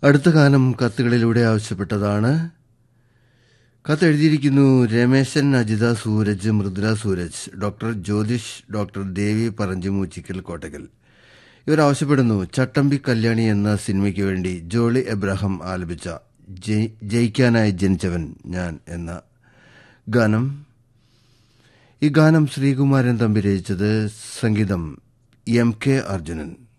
അടുത്ത ഗാനം കത്തുകളിലൂടെ ആവശ്യപ്പെട്ടതാണ്. കത്തെഴുതിയിരിക്കുന്നു Rameshan, Ajitha Sooraj, Mridula Sooraj, doctor Jyothish, doctor ദേവി പറഞ്ചിമൂച്ചിക്കൽ കോട്ടകൽ. ഇവർ ആവശ്യപ്പെടുന്നു ചട്ടമ്പി കല്യാണി എന്ന സിനിമയ്ക്ക് വേണ്ടി ജോളി എബ്രഹാം ആലപിച്ച ജയിക്കാനായി ജനിച്ചവൻ ഞാൻ എന്ന ഗാനം. ഈ ഗാനം ശ്രീകുമാരൻ തമ്പി രചിച്ചത്, സംഗീതം എം കെ അർജുനൻ.